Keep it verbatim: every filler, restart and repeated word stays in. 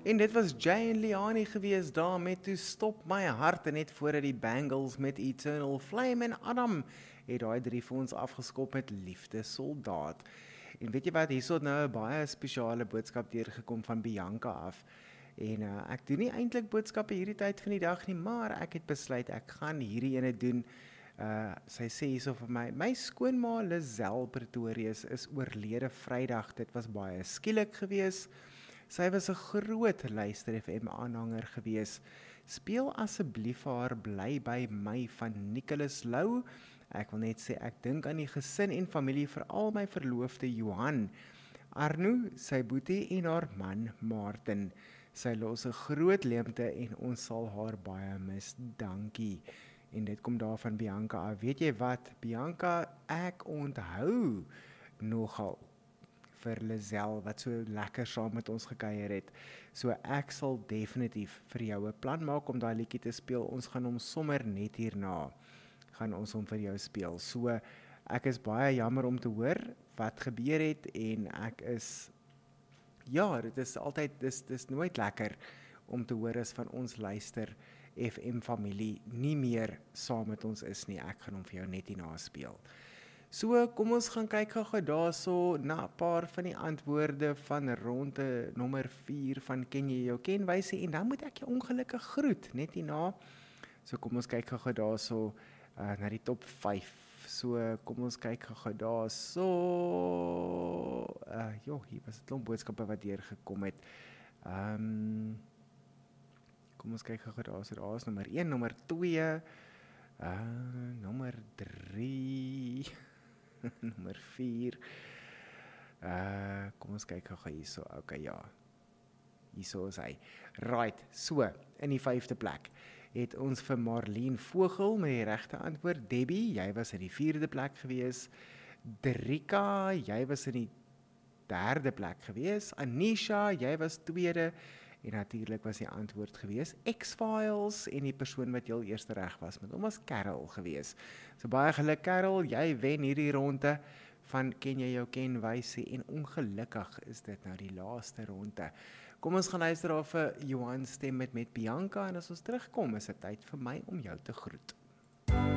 En dit was Jay en Liani gewees daar met Toe Stop My Hart en net voordat die Bangles met Eternal Flame en Adam het daai drie vir ons afgeskop met Liefde Soldaat. En weet jy wat, hierso het nou 'n baie spesiale boodskap deurgekom van Bianca af. En uh, ek doen nie eintlik boodskappe hierdie tyd van die dag nie, maar ek het besluit ek gaan hierdie ene doen. Uh, sy sê hierso vir my, my skoonma Lizelle Pretorius is oorlede Vrydag, dit was baie skielik gewees. Sy was 'n groot Luister F M aanhanger gewees. Speel asseblief vir haar Bly by my van Nicholas Lou. Ek wil net sê ek dink aan die gesin en familie, veral my verloofde Johan, Arno, sy boetie en haar man Martin. Sy los 'n groot leemte en ons sal haar baie mis. Dankie. En dit kom daar van Bianca af. Weet jy wat, Bianca, ek onthou nogal vir Lizelle, wat so lekker saam met ons gekuier het. So ek sal definitief vir jou 'n plan maak om daai liedjie te speel. Ons gaan hom sommer net hierna, gaan ons hom vir jou speel. So ek is baie jammer om te hoor wat gebeur het, en ek is, ja, dit is altyd, dis, dis nooit lekker om te hoor as van ons Luister F M familie nie meer saam met ons is nie. Ek gaan hom vir jou net hierna speel. So, kom ons gaan kyk gou daarso na 'n paar van die antwoorde van ronde nommer vier van Ken jy jou kenwyse, en dan moet ek jou ongelukkig groet net hierna. So kom ons kyk gou daarso uh, na die top vyf. So kom ons kyk gou daarso. Uh, jo, hier was 'n klomp boodskappe wat deur gekom het. Ehm um, Kom ons kyk gou daarso. Daar is nommer een, nommer twee, uh, nommer drie. Nommer vier. Uh, kom ons kyk gou hierso. Okay, ja. Hierso is hy. Right. So, in die vyfde plek het ons vir Marlene Vogel met die regte antwoord. Debbie, jy was in die vierde plek gewees. Drika, jy was in die derde plek gewees. Anisha, jy was tweede. En natuurlik was die antwoord gewees X-Files, en die persoon wat heel eerste reg was met hom was Carol gewees. So baie geluk Carol, jy wen hierdie ronde van Ken jy jou kenwyse, en ongelukkig is dit nou die laaste ronde. Kom ons gaan luister daar vir Johan stem met met Bianca, en as ons terugkom is dit tyd vir my om jou te groet.